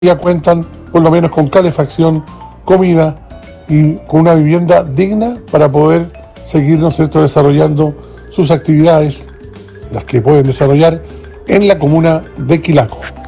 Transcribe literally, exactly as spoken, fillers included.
ya cuentan por lo menos con calefacción, comida y con una vivienda digna para poder seguir, ¿no es cierto?, desarrollando sus actividades, las que pueden desarrollar en la comuna de Quilaco.